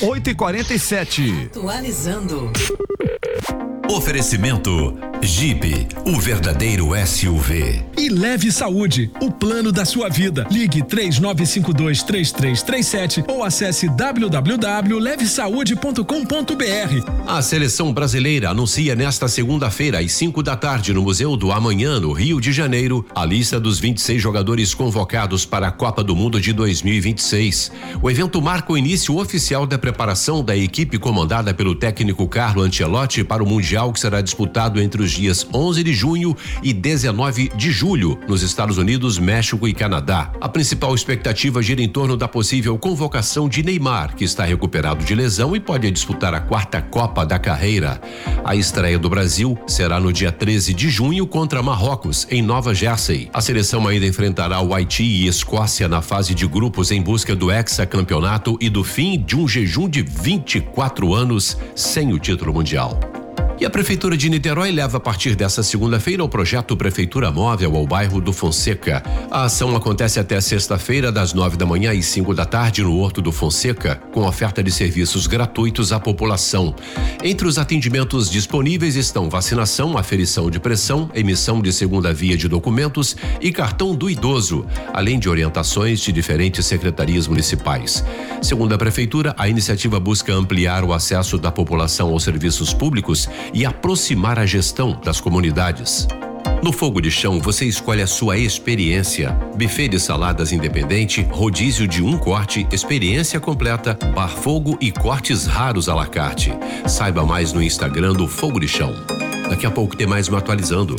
8h47. Atualizando. Oferecimento Jeep, o verdadeiro SUV. E Leve Saúde, o plano da sua vida. Ligue 3952-3337 ou acesse www.levesaude.com.br. A seleção brasileira anuncia nesta segunda-feira às 5 da tarde no Museu do Amanhã, no Rio de Janeiro, a lista dos 26 jogadores convocados para a Copa do Mundo de 2026. O evento marca o início oficial da preparação da equipe comandada pelo técnico Carlo Ancelotti para o Mundial, que será disputado entre os dias 11 de junho e 19 de julho, nos Estados Unidos, México e Canadá. A principal expectativa gira em torno da possível convocação de Neymar, que está recuperado de lesão e pode disputar a 4ª Copa da carreira. A estreia do Brasil será no dia 13 de junho contra Marrocos, em Nova Jersey. A seleção ainda enfrentará o Haiti e Escócia na fase de grupos em busca do hexacampeonato e do fim de um jejum de 24 anos sem o título mundial. E a Prefeitura de Niterói leva a partir desta segunda-feira o projeto Prefeitura Móvel ao bairro do Fonseca. A ação acontece até sexta-feira, das 9 da manhã às 5 da tarde, no Horto do Fonseca, com oferta de serviços gratuitos à população. Entre os atendimentos disponíveis estão vacinação, aferição de pressão, emissão de segunda via de documentos e cartão do idoso, além de orientações de diferentes secretarias municipais. Segundo a Prefeitura, a iniciativa busca ampliar o acesso da população aos serviços públicos e aproximar a gestão das comunidades. No Fogo de Chão, você escolhe a sua experiência. Buffet de saladas independente, rodízio de um corte, experiência completa, bar fogo e cortes raros à la carte. Saiba mais no Instagram do Fogo de Chão. Daqui a pouco tem mais um Atualizando.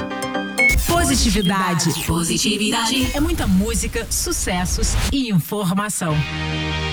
Positividade é muita música, sucessos e informação.